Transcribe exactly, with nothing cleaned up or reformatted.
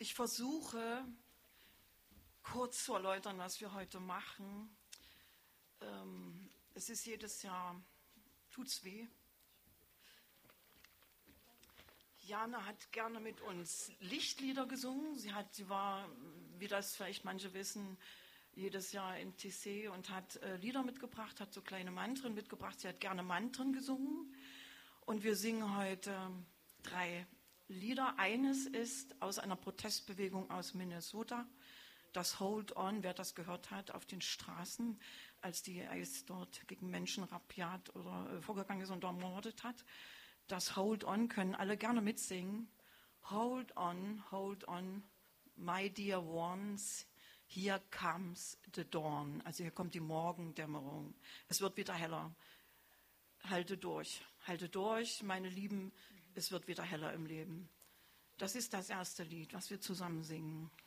Ich versuche kurz zu erläutern, was wir heute machen. Ähm, es ist jedes Jahr, tut's weh. Jana hat gerne mit uns Lichtlieder gesungen. Sie hat, sie war, wie das vielleicht manche wissen, jedes Jahr in Tissé und hat äh, Lieder mitgebracht, hat so kleine Mantren mitgebracht. Sie hat gerne Mantren gesungen. Und wir singen heute drei Lieder. Eines ist aus einer Protestbewegung aus Minnesota, das Hold On, wer das gehört hat, auf den Straßen, als die I C E dort gegen Menschen rabiat oder äh, vorgegangen ist und ermordet hat. Das Hold On können alle gerne mitsingen. Hold on, hold on, my dear ones, here comes the dawn. Also hier kommt die Morgendämmerung. Es wird wieder heller. Halte durch, halte durch, meine Lieben, es wird wieder heller im Leben. Das ist das erste Lied, was wir zusammen singen.